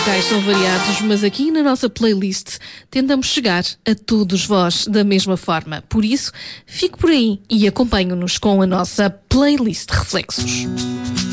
musicais são variados, mas aqui na nossa playlist tentamos chegar a todos vós da mesma forma. Por isso, fique por aí e acompanhe-nos com a nossa playlist Reflexos.